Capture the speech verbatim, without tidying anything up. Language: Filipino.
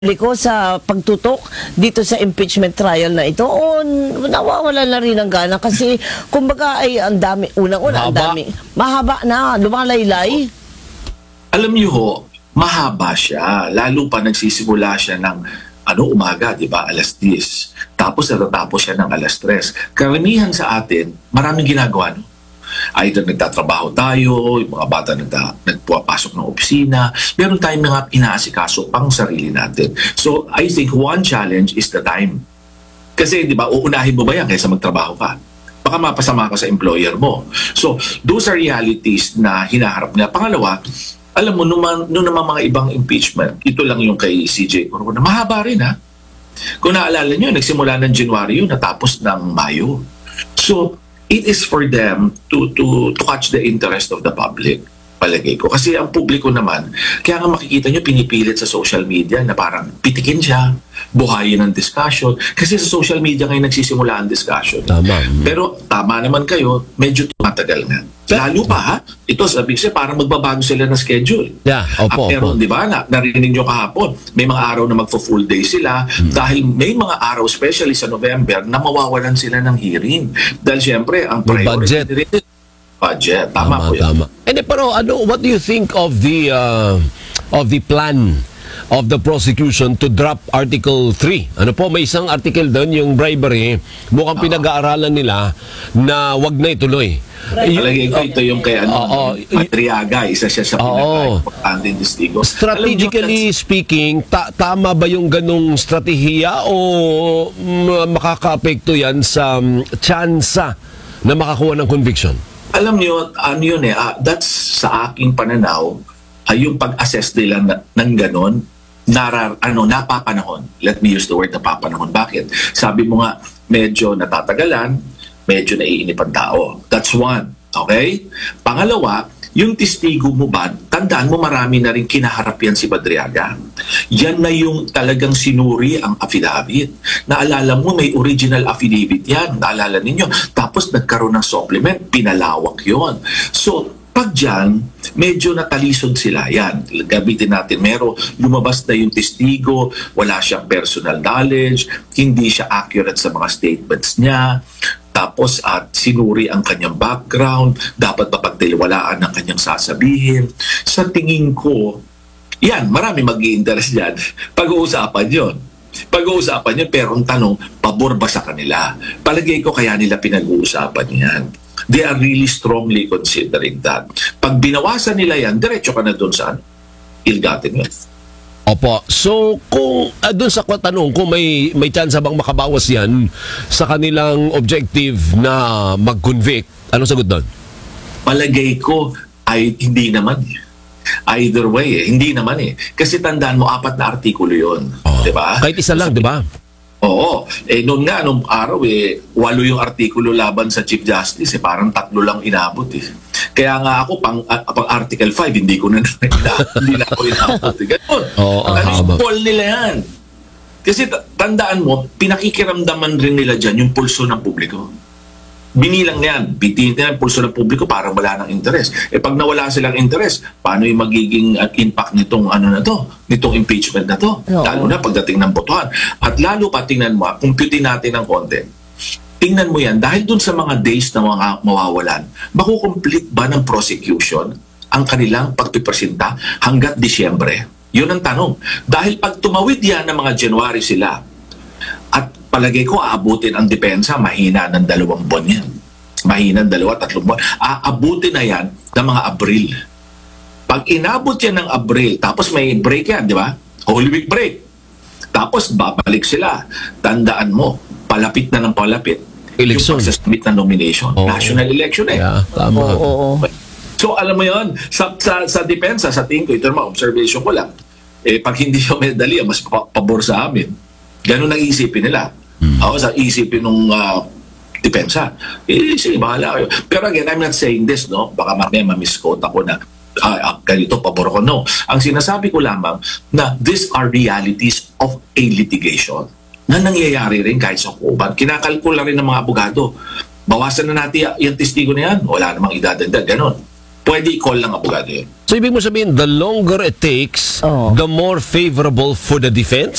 liko sa pagtutok dito sa impeachment trial na ito o nawawala na rin ang gana kasi kumbaga ay ang dami, unang-una ang dami, mahaba na, lumalaylay. Alam niyo ho, mahaba siya, lalo pa nagsisimula siya ng ano, umaga, di ba, alas diyes, tapos natatapos siya ng alas tres. Karamihan sa atin, maraming ginagawa, no? Either nagtatrabaho tayo, yung mga bata nagta, nagpapasok ng opisina, meron tayong mga inaasikaso pang sarili natin. So, I think one challenge is the time. Kasi, di ba, uunahin mo ba yan kaysa magtrabaho ka? Baka mapasama ka sa employer mo. So, those are realities na hinaharap nila. Pangalawa, alam mo, nung, nung naman mga ibang impeachment, ito lang yung kay C J Corona, mahaba rin ha. Kung naalala nyo, nagsimula ng January yun, natapos ng Mayo. So, it is for them to to to catch the interest of the public, palagay ko. Kasi ang publiko naman, kaya nga makikita nyo pinipilit sa social media na parang pitikin siya, buhayin ang discussion. Kasi sa social media ngayon nagsisimula ang discussion. Tama. Pero tama naman kayo, medyo tumatagal na. Lalo pa ha, ito sabi siya parang magbabago sila ng schedule. Yeah, opo, Ah, pero opo. di ba, na, narinig nyo kahapon, may mga araw na magfo-full day sila hmm. dahil may mga araw, especially sa November, na mawawalan sila ng hearing. Dahil siyempre, ang priority budget. rin, budget. Tama, Tama, po yan. tama. And eh, pero ano, what do you think of the uh, of the plan of the prosecution to drop Article three? Ano po, may isang article doon, yung bribery, mukhang Uh-huh. pinag-aaralan nila na wag na ituloy. Palagay ko ito yung kay ano, Oo. Matriaga, isa siya sa pinaka-importante testigo. Strategically speaking, ta- tama ba yung ganong strategiya o mm, makaka-apekto yan sa um, tsansa na makakuha ng conviction? Alam niyo, ano yun eh, ah, that's sa aking pananaw, ay yung pag-assess nila na, ng ganon, narar, ano, napapanahon. Let me use the word napapanahon. Bakit? Sabi mo nga, medyo natatagalan, medyo naiinip ang tao. That's one. Okay? Pangalawa, yung testigo mo ba, tandaan mo marami na rin kinaharap yan si Badriaga. Yan na yung talagang sinuri ang affidavit. Naalala mo, may original affidavit yan. Naalala ninyo. Tapos nagkaroon ng supplement, pinalawak yon. So, pag dyan, medyo natalisod sila. Yan, gamitin natin. Meron, lumabas na yung testigo, wala siyang personal knowledge, hindi siya accurate sa mga statements niya, tapos at sinuri ang kanyang background, dapat mapagtiliwalaan ang kanyang sasabihin. Sa tingin ko, yan, marami mag-i-interest dyan. Pag-uusapan yon. Pag-uusapan yun, pero ang tanong, pabor ba sa kanila? Palagay ko kaya nila pinag-uusapan yan. They are really strongly considering that. Pag binawasan nila yan, diretso ka na doon sa ill-gotten wealth. Opo. So, kung uh, doon sa tanong, kung may may chance bang makabawas yan sa kanilang objective na mag-convict, anong sagot doon? Palagay ko ay hindi naman. Either way, eh. Hindi naman eh. Kasi tandaan mo, apat na artikulo yun. Oh. Diba? Kahit isa lang, di ba? Oo. Eh, noon nga, nung araw, eh, walo yung artikulo laban sa Chief Justice. Eh, parang tatlo lang inabot eh. Kaya nga ako, pang, uh, pang Article five, hindi ko na hindi na ako inabot. Eh. Ganun. Oo, ano ang yung haba. poll nila yan? Kasi t- tandaan mo, pinakikiramdaman rin nila dyan yung pulso ng publiko. Binilang yan, bitin nila yung pulso ng publiko para wala ng interest. Eh pag nawala silang interest, paano yung magiging uh, impact nitong ano na to, nitong impeachment na to? Oo. Lalo na pagdating ng botohan. At lalo pa tingnan mo, computein natin ng konti. Tingnan mo yan, dahil dun sa mga days na mga mawawalan, makukomplete ba ng prosecution ang kanilang pagpipresenta hanggat Disyembre? Yun ang tanong. Dahil pag tumawid yan ng mga January sila, at palagay ko aabutin ang depensa, mahina ng dalawang buwan yan. Mahina ng dalawa, tatlong buwan. Aabutin na yan ng mga Abril. Pag inabot yan ng Abril, tapos may break yan, di ba? Holy Week break. Tapos babalik sila. Tandaan mo, palapit na ng palapit. Election. Yung pagsasubmit ng nomination. Oo. National election eh. Yeah, tama. Oo, oo. So alam mo yon, sa, sa, sa depensa, sa tingin ko, ito naman, observation ko lang, eh, pag hindi yung medali, mas pa- pabor sa amin. Ganun ang isipin nila. Hmm. Ako sa isipin ng uh, depensa. Eh, sige, bahala kayo. Pero again, I'm not saying this, no? Baka mamaya mamisquote ako na ah, ah, ganito, pabor ko. No. Ang sinasabi ko lamang na these are realities of a litigation na nangyayari rin kahit sa kuban. Kinakalkula rin ng mga abogado. Bawasan na natin yung testigo na yan. Wala namang idadagdag. Ganon. pwede i-call ng abogado yun. So ibig mo sabihin, the longer it takes, Oo. the more favorable for the defense?